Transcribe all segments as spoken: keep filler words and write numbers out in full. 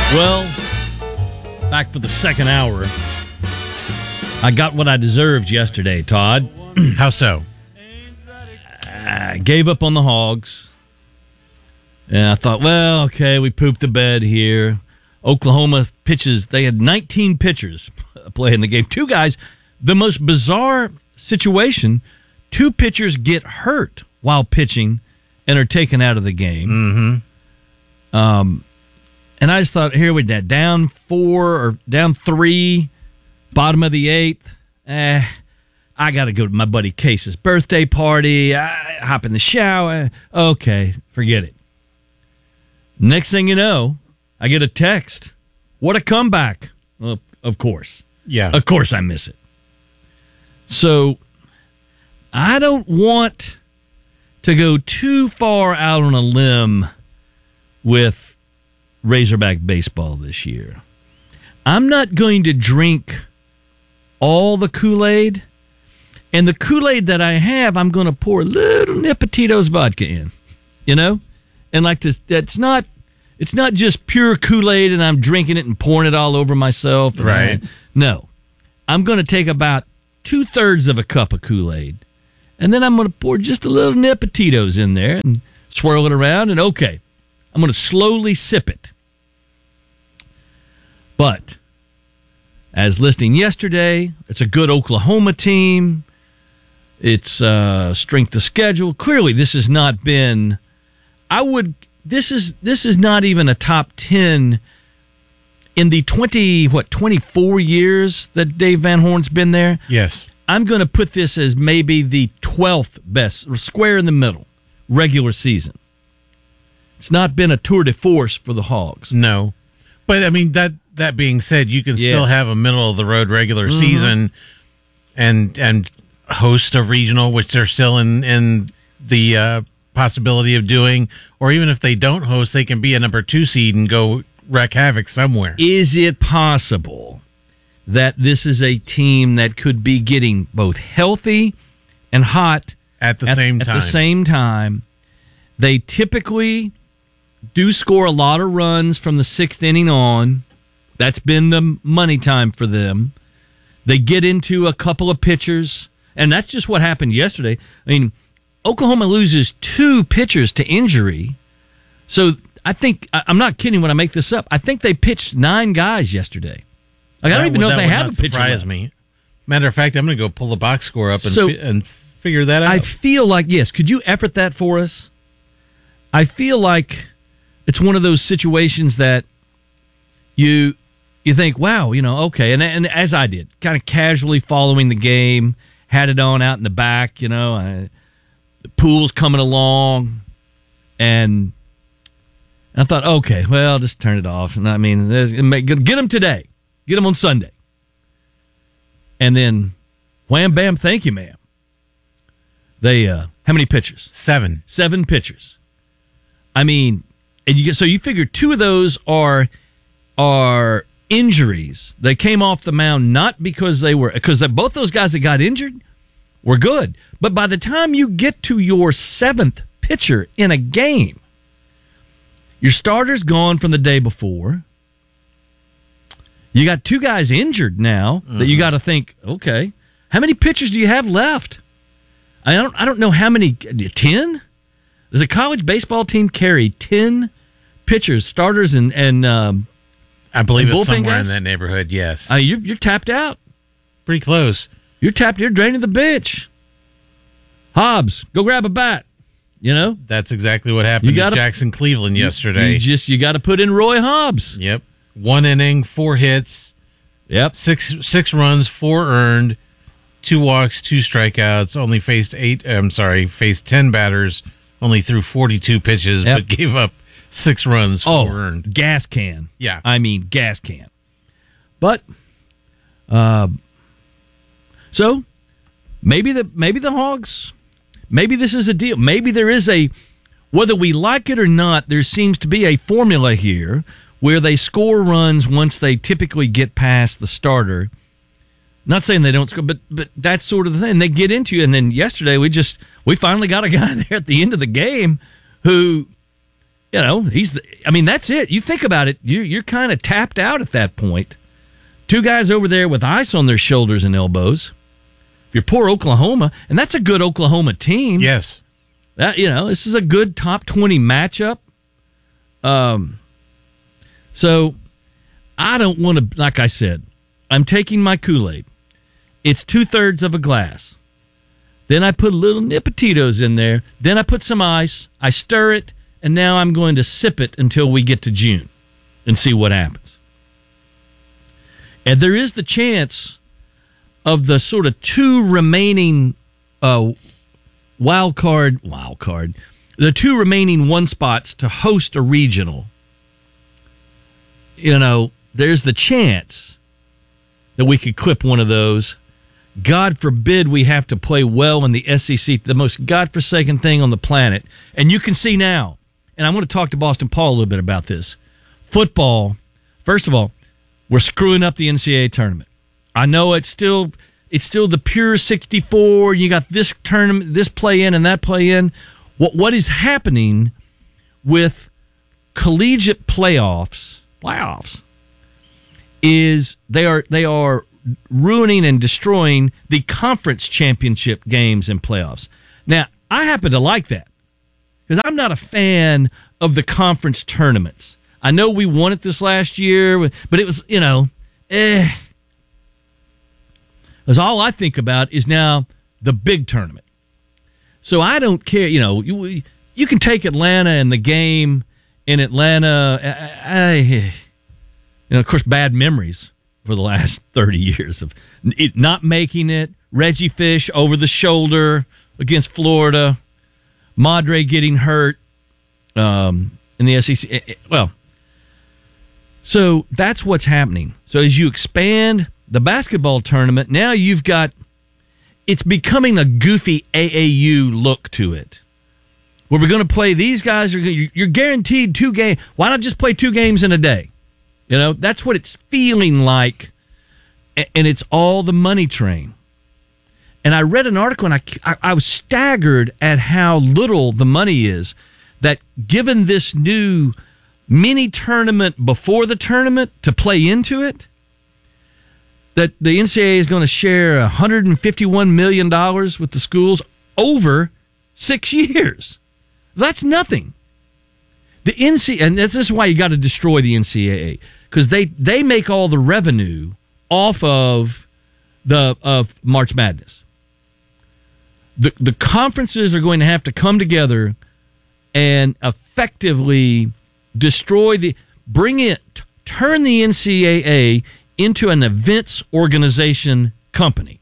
Well, back for the second hour. I got what I deserved yesterday, Todd. How so? I gave up on the Hogs. And I thought, well, okay, we pooped the bed here. Oklahoma pitches. They had nineteen pitchers playing the game. Two guys, the most bizarre situation, two pitchers get hurt while pitching and are taken out of the game. Mm-hmm. Um, and I just thought, here we go, down four or down three, bottom of the eighth. Eh, I got to go to my buddy Case's birthday party. I hop in the shower. Okay, forget it. Next thing you know, I get a text. What a comeback. Well, of course. Yeah. Of course I miss it. So, I don't want to go too far out on a limb with Razorback baseball this year. I'm not going to drink all the Kool-Aid, and the Kool-Aid that I have, I'm going to pour a little nip of Tito's vodka in, you know, and like this. That's not. It's not just pure Kool-Aid, and I'm drinking it and pouring it all over myself. Right. I, no, I'm going to take about two thirds of a cup of Kool-Aid, and then I'm going to pour just a little nip of Tito's in there and swirl it around. And okay, I'm going to slowly sip it. But, as listing yesterday, it's a good Oklahoma team. It's uh, strength of schedule. Clearly, this has not been... I would... This is this is not even a top ten in the twenty, what, twenty-four years that Dave Van Horn's been there. Yes. I'm going to put this as maybe the twelfth best, square in the middle, regular season. It's not been a tour de force for the Hogs. No. But, I mean, that that being said, you can yeah. still have a middle-of-the-road regular mm-hmm. season and and host a regional, which they're still in, in the uh, possibility of doing. Or even if they don't host, they can be a number two seed and go wreak havoc somewhere. Is it possible that this is a team that could be getting both healthy and hot at the at, same at time? At the same time. They typically do score a lot of runs from the sixth inning on. That's been the money time for them. They get into a couple of pitchers, and that's just what happened yesterday. I mean, Oklahoma loses two pitchers to injury. So I think, I'm not kidding when I make this up, I think they pitched nine guys yesterday. Like, I don't that even would, know if they have a pitcher. That surprise me. Matter of fact, I'm going to go pull the box score up and, so, fi- and figure that out. I feel like, yes, could you effort that for us? I feel like it's one of those situations that you you think, wow, you know, okay, and and as I did, kind of casually following the game, had it on out in the back, you know, I, the pool's coming along, and I thought, okay, well, just turn it off. And I mean, get them today, get them on Sunday, and then wham, bam, thank you, ma'am. They uh, how many pitchers? Seven, seven pitchers. I mean, and you get so you figure two of those are are injuries. They came off the mound not because they were because both those guys that got injured were good, but by the time you get to your seventh pitcher in a game, your starter's gone from the day before. You got two guys injured now mm-hmm. that you got to think, okay, how many pitchers do you have left? I don't I don't know how many. Ten? Does a college baseball team carry ten pitchers, starters, and and um, I believe and it's somewhere guys? in that neighborhood? Yes, uh, you're you're tapped out. Pretty close. You're tapped. You're draining the bench. Hobbs, go grab a bat. You know that's exactly what happened to Jackson Cleveland yesterday. You just you got to put in Roy Hobbs. Yep, one inning, four hits. Yep, six six runs, four earned, two walks, two strikeouts. Only faced eight. I'm sorry, faced ten batters. Only threw forty-two pitches, yep. but gave up six runs, four oh, earned. Gas can. Yeah. I mean, gas can. But, uh, so, maybe the maybe the Hogs, maybe this is a deal. Maybe there is a, whether we like it or not, there seems to be a formula here where they score runs once they typically get past the starter. Not saying they don't score, but but that's sort of the thing. They get into you, and then yesterday we just we finally got a guy there at the end of the game who, You know, he's. The, I mean, that's it. You think about it. You, you're kind of tapped out at that point. Two guys over there with ice on their shoulders and elbows. You're poor Oklahoma, and that's a good Oklahoma team. Yes. That you know, this is a good top twenty matchup. Um, so I don't want to. Like I said, I'm taking my Kool-Aid. It's two thirds of a glass. Then I put a little Nipatitos in there. Then I put some ice. I stir it, and now I'm going to sip it until we get to June, and see what happens. And there is the chance of the sort of two remaining uh, wild card, wild card, the two remaining one spots to host a regional. You know, there's the chance that we could clip one of those. God forbid we have to play well in the S E C, the most godforsaken thing on the planet. And you can see now, and I'm going to talk to Boston Paul a little bit about this. Football, first of all, we're screwing up the N C double A tournament. I know it's still it's still the pure sixty-four. You got this tournament, this play in and that play in. What what is happening with collegiate playoffs? Playoffs is they are they are ruining and destroying the conference championship games and playoffs. Now, I happen to like that because I'm not a fan of the conference tournaments. I know we won it this last year, but it was, you know, eh. Because all I think about is now the big tournament. So I don't care, you know, you, you can take Atlanta and the game in Atlanta. I, I, you know, of course, bad memories for the last thirty years of it not making it. Reggie Fish over the shoulder against Florida. Madre getting hurt um, in the S E C. Well, so that's what's happening. So as you expand the basketball tournament, now you've got, it's becoming a goofy A A U look to it. Where we're going to play, these guys are, you're guaranteed two games. Why not just play two games in a day? You know, that's what it's feeling like, and it's all the money train. And I read an article, and I, I, I was staggered at how little the money is, that given this new mini tournament before the tournament to play into it, that the N C double A is going to share one hundred fifty-one million dollars with the schools over six years. That's nothing. The N C double A, and this is why you got to destroy the N C double A, because they, they make all the revenue off of the of March Madness. The the conferences are going to have to come together and effectively destroy the, bring it, turn the N C double A into an events organization company.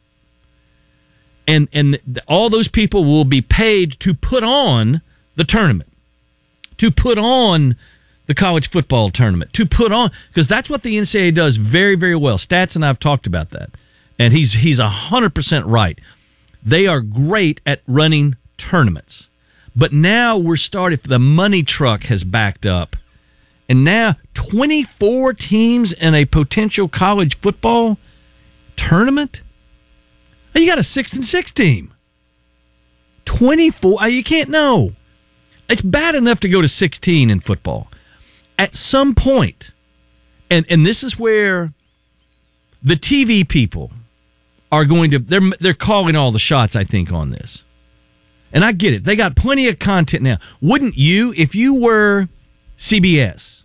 And and all those people will be paid to put on the tournament, to put on the college football tournament, to put on, because that's what the N C double A does very, very well. Stats and I've talked about that. And he's he's one hundred percent right. They are great at running tournaments. But now we're starting, the money truck has backed up. And now twenty-four teams in a potential college football tournament? You got a six and six team. twenty-four, you can't know. It's bad enough to go to sixteen in football. At some point, and, and this is where the T V people are going to, they're, they're calling all the shots, I think, on this. And I get it. They got plenty of content now. Wouldn't you, if you were C B S,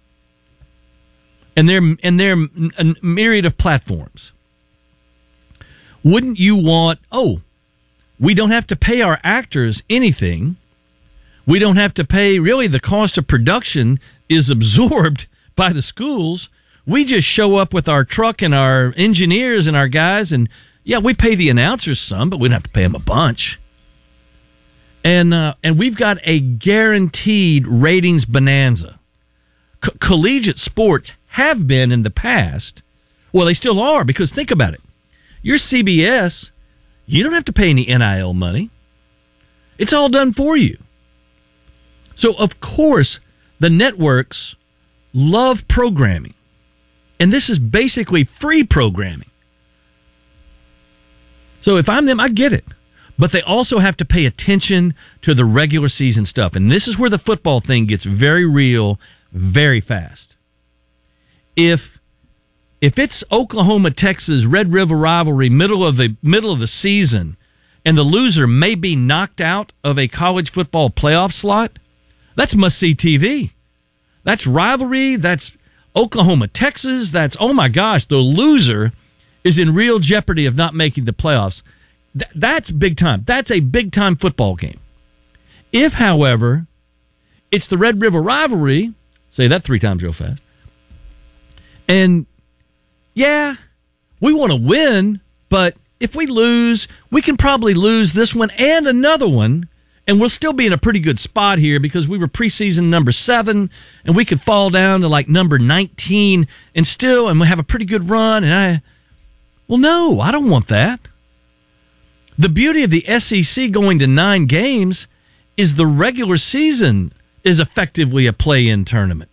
and their and their a myriad of platforms, wouldn't you want, oh, we don't have to pay our actors anything. We don't have to pay, really, the cost of production is absorbed by the schools. We just show up with our truck and our engineers and our guys, and yeah, we pay the announcers some, but we don't have to pay them a bunch. And uh, and we've got a guaranteed ratings bonanza. Co- collegiate sports have been in the past. Well, they still are, because think about it. You're C B S, you don't have to pay any N I L money. It's all done for you. So, of course, the networks love programming. And this is basically free programming. So if I'm them, I get it. But they also have to pay attention to the regular season stuff. And this is where the football thing gets very real very fast. If if it's Oklahoma, Texas, Red River rivalry, middle of the middle of the season, and the loser may be knocked out of a college football playoff slot, that's must-see T V. That's rivalry. That's Oklahoma, Texas. That's, oh my gosh, the loser is in real jeopardy of not making the playoffs. Th- that's big time. That's a big-time football game. If, however, it's the Red River rivalry, say that three times real fast, and yeah, we want to win, but if we lose, we can probably lose this one and another one, and we'll still be in a pretty good spot here because we were preseason number seven, and we could fall down to like number nineteen and still, and we have a pretty good run. And I, well, no, I don't want that. The beauty of the S E C going to nine games is the regular season is effectively a play-in tournament.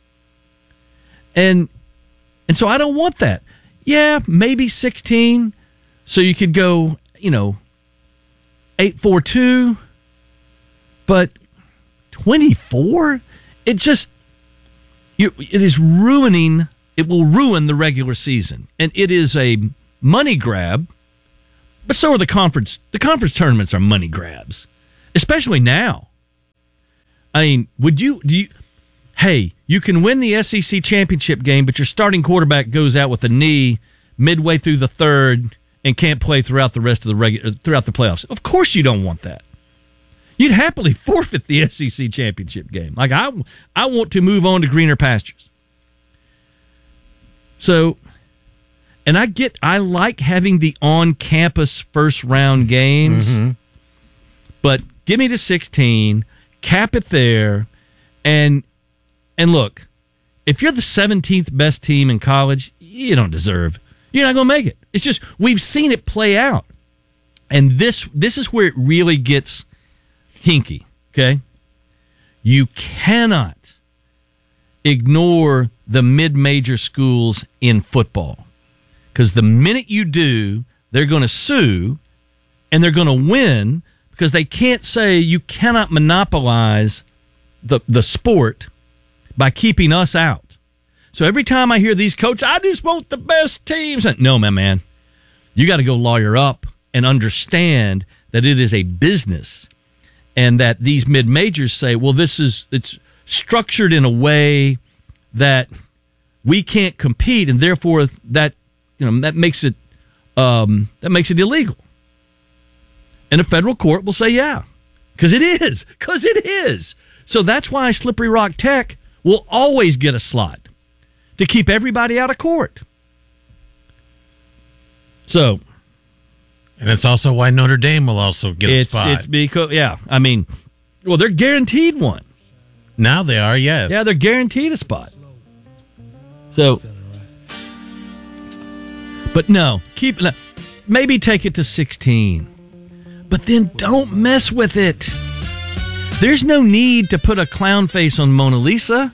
And and so I don't want that. Yeah, maybe sixteen, so you could go, you know, eight four two, but twenty-four? It just, you, it is ruining, it will ruin the regular season. And it is a money grab, but so are the conference. The conference tournaments are money grabs, especially now. I mean, would you, do you, hey, you can win the S E C championship game, but your starting quarterback goes out with a knee midway through the third and can't play throughout the rest of the regu- throughout the playoffs. Of course you don't want that. You'd happily forfeit the S E C championship game. Like, I, I want to move on to greener pastures. So, and I get, I like having the on-campus first-round games, mm-hmm. but give me the sixteen, cap it there, and and look, if you're the seventeenth best team in college, you don't deserve. You're not going to make it. It's just, we've seen it play out. And this this is where it really gets hinky, okay? You cannot ignore the mid-major schools in football. Because the minute you do, they're going to sue, and they're going to win, because they can't say you cannot monopolize the the sport by keeping us out. So every time I hear these coaches, I just want the best teams. No, my man. You got to go lawyer up and understand that it is a business, and that these mid-majors say, well, this is, it's structured in a way that we can't compete, and therefore that, you know, that makes it um, that makes it illegal. And a federal court will say, yeah, because it is, because it is. So that's why Slippery Rock Tech will always get a slot to keep everybody out of court. So, and it's also why Notre Dame will also get it's, a spot. It's because, yeah, I mean, well, they're guaranteed one. Now they are, yes. Yeah, they're guaranteed a spot. So, but no, keep maybe take it to sixteen. But then don't mess with it. There's no need to put a clown face on Mona Lisa.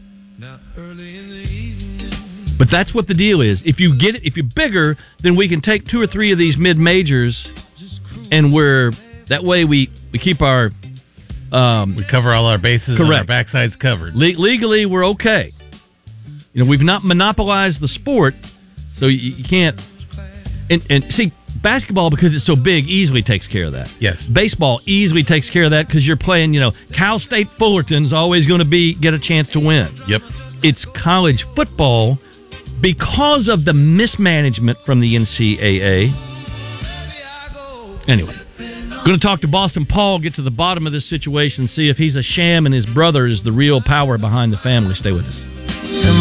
But that's what the deal is. If you get it, if you're bigger, then we can take two or three of these mid majors, and we're that way we, we keep our um, we cover all our bases. Correct. And our backsides covered. Le- legally, we're okay. You know, we've not monopolized the sport, so you, you can't. And, and see, basketball, because it's so big, easily takes care of that. Yes. Baseball easily takes care of that because you're playing, you know, Cal State Fullerton's always going to be get a chance to win. Yep. It's college football because of the mismanagement from the N C double A. Anyway, going to talk to Boston Paul, get to the bottom of this situation, see if he's a sham and his brother is the real power behind the family. Stay with us.